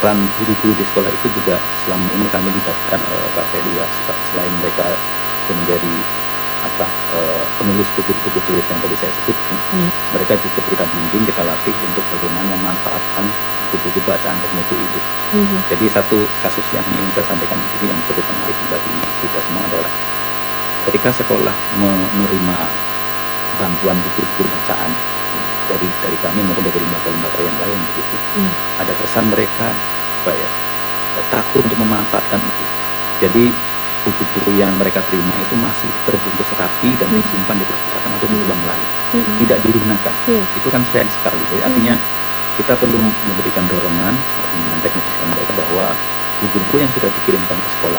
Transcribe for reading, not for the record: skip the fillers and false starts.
peran guru-guru di sekolah itu juga selama ini kami libatkan, Kak Feli ya, selain mereka itu menjadi apa, penulis buku-buku tulis yang tadi saya sebutkan, mereka juga kita bimbing, kita latih untuk bagaimana memanfaatkan buku-buku bacaan bermutu hidup. Jadi satu kasus yang ingin saya sampaikan di sini yang cukup menarik bagi kita semua adalah ketika sekolah menerima bantuan buku-buku bacaan dari kami maupun dari lembaga-lembaga yang lain begitu, ada kesan mereka apa ya, takut untuk memanfaatkan itu. Jadi buku-buku yang mereka terima itu masih terbungkus rapi dan disimpan di perpustakaan atau di ruang lain, tidak digunakan. Itu kan sayang sekali. Jadi artinya kita perlu memberikan dorongan dengan teknik kepada mereka bahwa buku-buku yang sudah dikirimkan ke sekolah